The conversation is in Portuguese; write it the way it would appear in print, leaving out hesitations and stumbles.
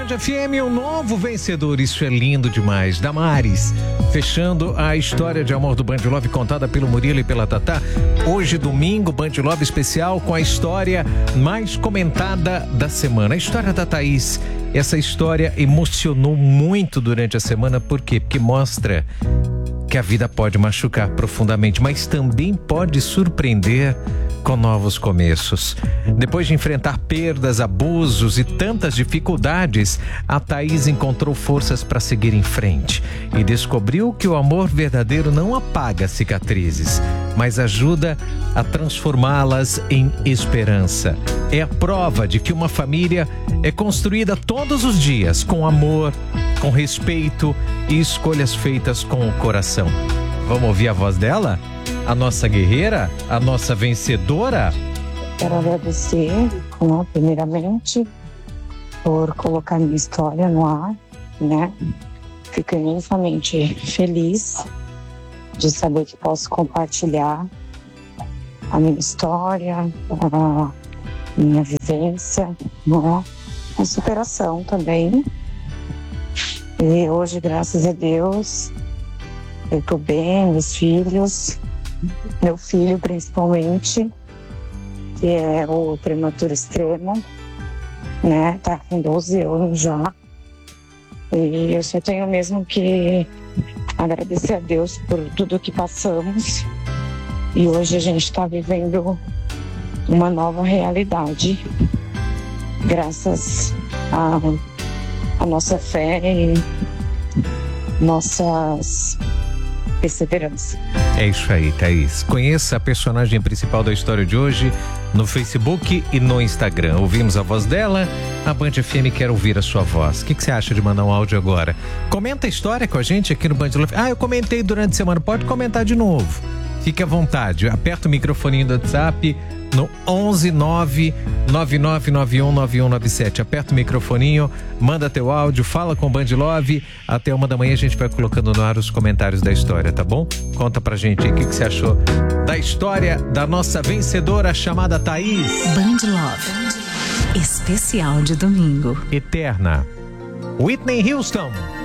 Band FM, um novo vencedor, isso é lindo demais. Damares, fechando a história de amor do Band Love contada pelo Murilo e pela Tatá. Hoje, domingo, Band Love especial com a história mais comentada da semana. A história da Thaís. Essa história emocionou muito durante a semana, por quê? Porque mostra que a vida pode machucar profundamente, mas também pode surpreender com novos começos. Depois de enfrentar perdas, abusos e tantas dificuldades, a Thaís encontrou forças para seguir em frente e descobriu que o amor verdadeiro não apaga cicatrizes, mas ajuda a transformá-las em esperança. É a prova de que uma família é construída todos os dias com amor, com respeito e escolhas feitas com o coração. Vamos ouvir a voz dela? A nossa guerreira? A nossa vencedora? Quero agradecer, primeiramente, por colocar minha história no ar, né? Fico imensamente feliz de saber que posso compartilhar a minha história, a minha vivência, né? A superação também. E hoje, graças a Deus, eu tô bem, meus filhos, meu filho principalmente, que é o prematuro extremo, né? Tá com 12 anos já. E eu só tenho mesmo que agradecer a Deus por tudo que passamos. E hoje a gente está vivendo uma nova realidade, graças à nossa fé e nossas perseverança. É isso aí, Thaís. Conheça a personagem principal da história de hoje no Facebook e no Instagram. Ouvimos a voz dela, a Band FM quer ouvir a sua voz. O que você acha de mandar um áudio agora? Comenta a história com a gente aqui no Band Love. Eu comentei durante a semana, pode comentar de novo. Fique à vontade, aperta o microfoninho do WhatsApp no 11999919197. Aperta o microfoninho, manda teu áudio, fala com o Band Love. Até 1h a gente vai colocando no ar os comentários da história, tá bom? Conta pra gente aí o que você achou da história da nossa vencedora chamada Thaís. Band Love, especial de domingo. Eterna. Whitney Houston.